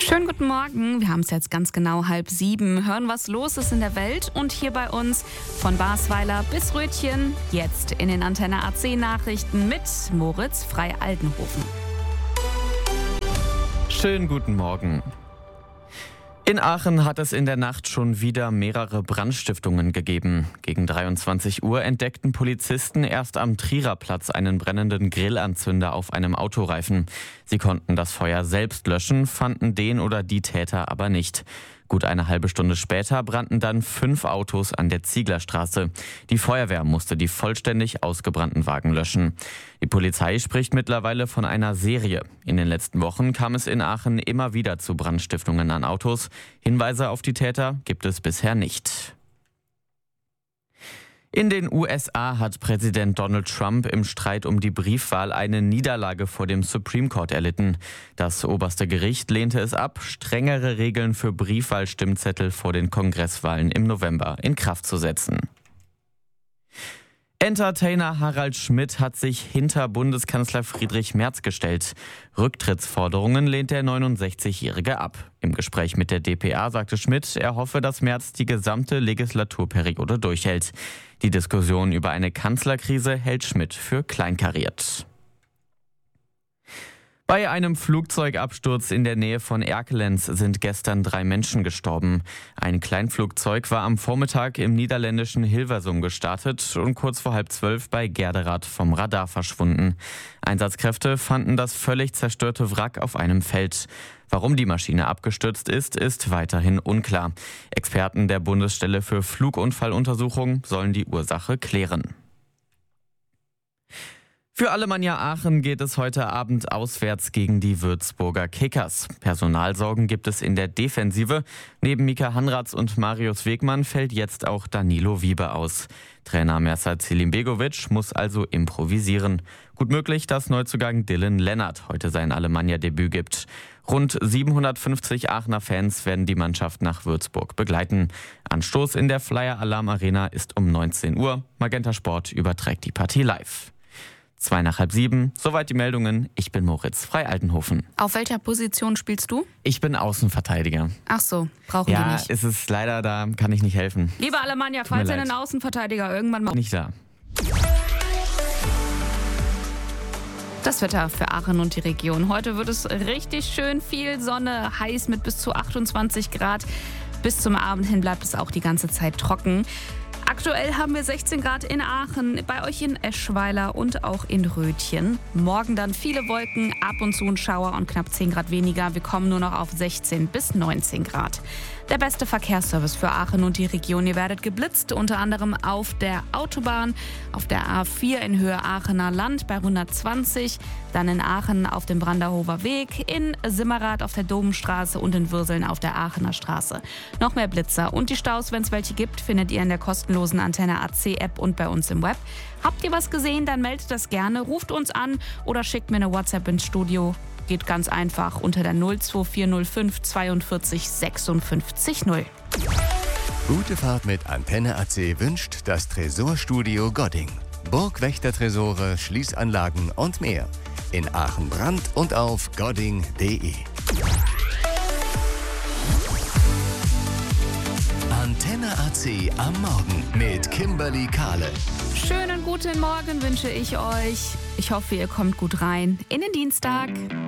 Schönen guten Morgen, wir haben es jetzt ganz genau 6:30, hören, was los ist in der Welt und hier bei uns von Basweiler bis Rötchen, jetzt in den Antenne AC Nachrichten mit Moritz Frei-Altenhofen. Schönen guten Morgen. In Aachen hat es in der Nacht schon wieder mehrere Brandstiftungen gegeben. Gegen 23 Uhr entdeckten Polizisten erst am Triererplatz einen brennenden Grillanzünder auf einem Autoreifen. Sie konnten das Feuer selbst löschen, fanden den oder die Täter aber nicht. Gut eine halbe Stunde später brannten dann 5 Autos an der Zieglerstraße. Die Feuerwehr musste die vollständig ausgebrannten Wagen löschen. Die Polizei spricht mittlerweile von einer Serie. In den letzten Wochen kam es in Aachen immer wieder zu Brandstiftungen an Autos. Hinweise auf die Täter gibt es bisher nicht. In den USA hat Präsident Donald Trump im Streit um die Briefwahl eine Niederlage vor dem Supreme Court erlitten. Das oberste Gericht lehnte es ab, strengere Regeln für Briefwahlstimmzettel vor den Kongresswahlen im November in Kraft zu setzen. Entertainer Harald Schmidt hat sich hinter Bundeskanzler Friedrich Merz gestellt. Rücktrittsforderungen lehnt der 69-Jährige ab. Im Gespräch mit der dpa sagte Schmidt, er hoffe, dass Merz die gesamte Legislaturperiode durchhält. Die Diskussion über eine Kanzlerkrise hält Schmidt für kleinkariert. Bei einem Flugzeugabsturz in der Nähe von Erkelenz sind gestern 3 Menschen gestorben. Ein Kleinflugzeug war am Vormittag im niederländischen Hilversum gestartet und kurz vor 11:30 bei Gerderath vom Radar verschwunden. Einsatzkräfte fanden das völlig zerstörte Wrack auf einem Feld. Warum die Maschine abgestürzt ist weiterhin unklar. Experten der Bundesstelle für Flugunfalluntersuchung sollen die Ursache klären. Für Alemannia Aachen geht es heute Abend auswärts gegen die Würzburger Kickers. Personalsorgen gibt es in der Defensive. Neben Mika Hanratz und Marius Wegmann fällt jetzt auch Danilo Wiebe aus. Trainer Mersat Selimbegovic muss also improvisieren. Gut möglich, dass Neuzugang Dylan Lennart heute sein Alemannia-Debüt gibt. Rund 750 Aachener Fans werden die Mannschaft nach Würzburg begleiten. Anstoß in der Flyer Alarm Arena ist um 19 Uhr. Magenta Sport überträgt die Partie live. 6:06, soweit die Meldungen. Ich bin Moritz Frei-Altenhofen. Auf welcher Position spielst du? Ich bin Außenverteidiger. Ach so, brauchen wir nicht. Ja, ist es leider, da kann ich nicht helfen. Lieber Alemannia, falls ihr einen Außenverteidiger irgendwann mal... Nicht da. Das Wetter für Aachen und die Region. Heute wird es richtig schön, viel Sonne, heiß mit bis zu 28 Grad. Bis zum Abend hin bleibt es auch die ganze Zeit trocken. Aktuell haben wir 16 Grad in Aachen, bei euch in Eschweiler und auch in Röthen. Morgen dann viele Wolken, ab und zu ein Schauer und knapp 10 Grad weniger. Wir kommen nur noch auf 16 bis 19 Grad. Der beste Verkehrsservice für Aachen und die Region. Ihr werdet geblitzt, unter anderem auf der Autobahn, auf der A4 in Höhe Aachener Land bei 120, dann in Aachen auf dem Branderhofer Weg, in Simmerath auf der Domstraße und in Würseln auf der Aachener Straße. Noch mehr Blitzer und die Staus, wenn es welche gibt, findet ihr in der kostenlosen Antenne AC App und bei uns im Web. Habt ihr was gesehen, dann meldet das gerne, ruft uns an oder schickt mir eine WhatsApp ins Studio. Geht ganz einfach unter der 02405 42 56 0. Gute Fahrt mit Antenne AC wünscht das Tresorstudio Godding. Burgwächtertresore, Schließanlagen und mehr. In Aachen Brand und auf godding.de. Antenne AC am Morgen mit Kimberly Kahle. Schönen guten Morgen wünsche ich euch. Ich hoffe, ihr kommt gut rein in den Dienstag.